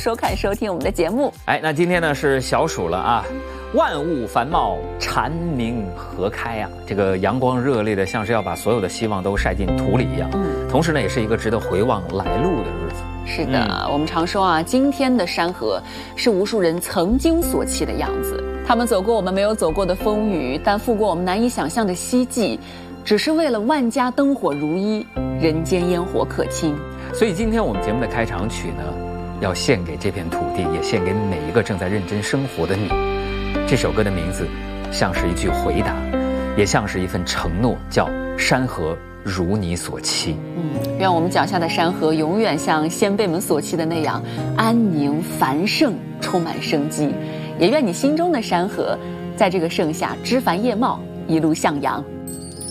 收看收听我们的节目。 那今天呢是小暑了啊，万物繁茂，蝉鸣和开啊，这个阳光热烈的，像是要把所有的希望都晒进土里一样。同时呢，也是一个值得回望来路的日子。 是的，我们常说啊，今天的山河是无数人曾经所期的样子。他们走过我们没有走过的风雨，担负过我们难以想象的希冀，只是为了万家灯火如一，人间烟火可亲。 所以今天我们节目的开场曲呢，要献给这片土地，也献给每一个正在认真生活的你。这首歌的名字像是一句回答，也像是一份承诺，叫山河如你所期。 愿我们脚下的山河永远像先辈们所期的那样安宁繁盛，充满生机。也愿你心中的山河在这个盛夏枝繁叶茂，一路向阳。